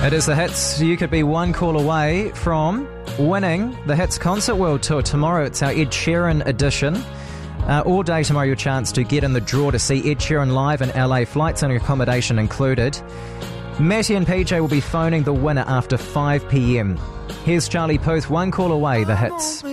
It is the Hits. You could be one call away from winning the Hits Concert World Tour. Tomorrow it's our Ed Sheeran edition. All day tomorrow your chance to get in the draw to see Ed Sheeran live in LA, flights and accommodation included. Matty and PJ will be phoning the winner after 5 p.m. Here's Charlie Puth, one call away, the Hits.